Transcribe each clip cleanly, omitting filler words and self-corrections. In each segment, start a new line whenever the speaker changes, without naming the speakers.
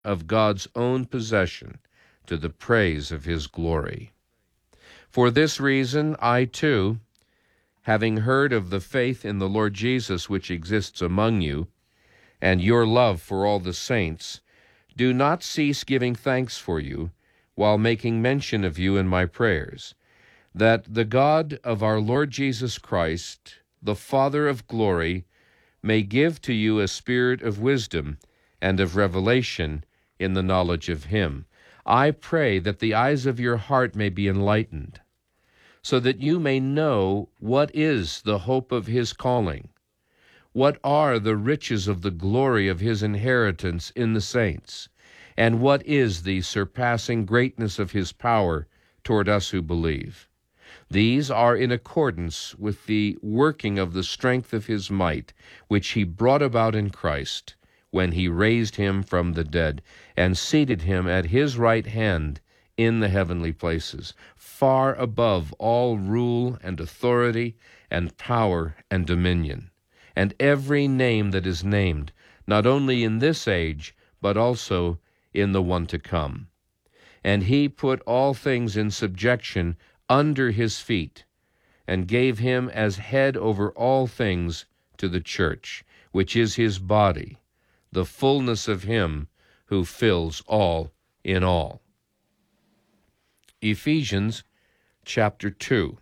of God's own possession, to the praise of his glory. For this reason, I too, having heard of the faith in the Lord Jesus which exists among you, and your love for all the saints, do not cease giving thanks for you, while making mention of you in my prayers, that the God of our Lord Jesus Christ, the Father of glory, may give to you a spirit of wisdom and of revelation in the knowledge of him. I pray that the eyes of your heart may be enlightened, so that you may know what is the hope of his calling, what are the riches of the glory of his inheritance in the saints, and what is the surpassing greatness of his power toward us who believe. These are in accordance with the working of the strength of his might, which he brought about in Christ, when he raised him from the dead, and seated him at his right hand in the heavenly places, far above all rule and authority and power and dominion, and every name that is named, not only in this age, but also in the one to come. And he put all things in subjection under his feet, and gave him as head over all things to the church, which is his body, the fullness of him who fills all in all. Ephesians chapter 2.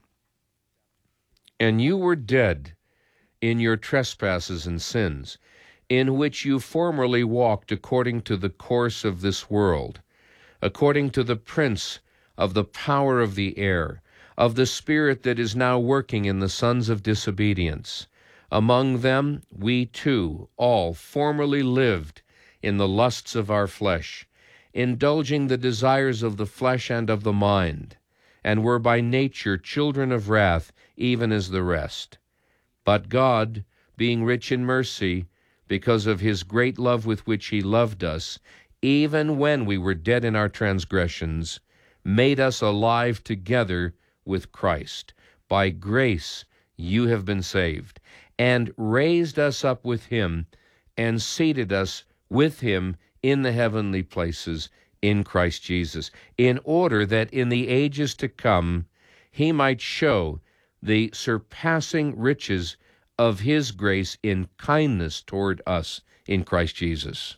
And you were dead in your trespasses and sins, in which you formerly walked according to the course of this world, according to the prince of the power of the air, of the spirit that is now working in the sons of disobedience. Among them we too all formerly lived in the lusts of our flesh, indulging the desires of the flesh and of the mind, and were by nature children of wrath, even as the rest. But God, being rich in mercy, because of his great love with which he loved us, even when we were dead in our transgressions, made us alive together with Christ. By grace you have been saved, and raised us up with him, and seated us with him in the heavenly places in Christ Jesus, in order that in the ages to come he might show the surpassing riches of his grace in kindness toward us in Christ Jesus.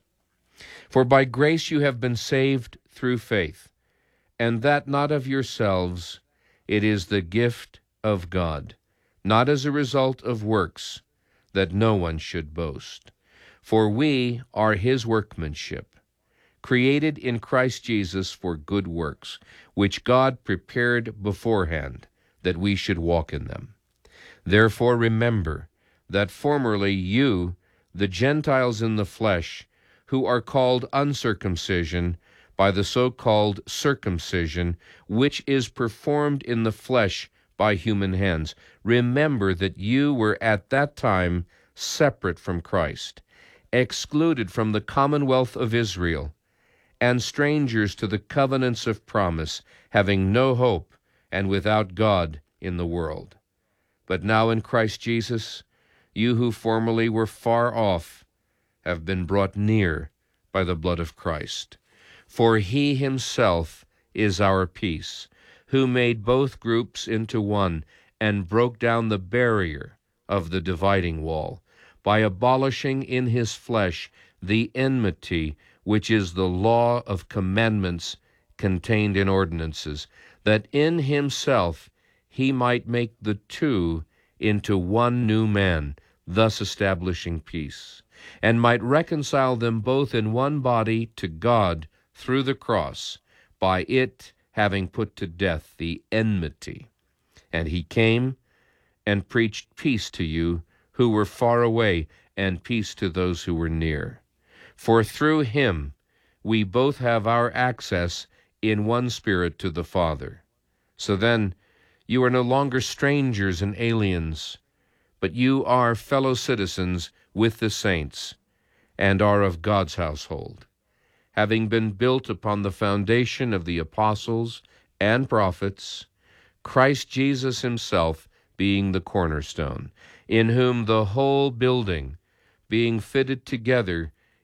For by grace you have been saved through faith, and that not of yourselves, it is the gift of God, not as a result of works, that no one should boast. For we are his workmanship, created in Christ Jesus for good works, which God prepared beforehand that we should walk in them. Therefore remember that formerly you, the Gentiles in the flesh, who are called uncircumcision by the so-called circumcision, which is performed in the flesh by human hands, remember that you were at that time separate from Christ, excluded from the commonwealth of Israel, and strangers to the covenants of promise, having no hope and without God in the world. But now in Christ Jesus, you who formerly were far off have been brought near by the blood of Christ. For he himself is our peace, who made both groups into one and broke down the barrier of the dividing wall, by abolishing in his flesh the enmity, which is the law of commandments contained in ordinances, that in himself he might make the two into one new man, thus establishing peace, and might reconcile them both in one body to God through the cross, by it having put to death the enmity. And he came and preached peace to you who were far away, and peace to those who were near. For through him we both have our access in one Spirit to the Father. So then, you are no longer strangers and aliens, but you are fellow citizens with the saints, and are of God's household, having been built upon the foundation of the apostles and prophets, Christ Jesus himself being the cornerstone, in whom the whole building, being fitted together,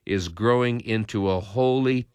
is growing into a holy